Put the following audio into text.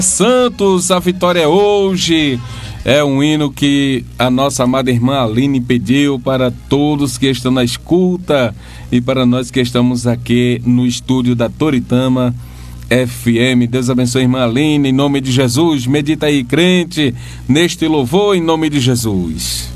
Santos, a vitória hoje. É um hino que a nossa amada irmã Aline pediu para todos que estão na escuta e para nós que estamos aqui no estúdio da Toritama FM. Deus abençoe, irmã Aline, em nome de Jesus. Medita aí, crente, neste louvor em nome de Jesus.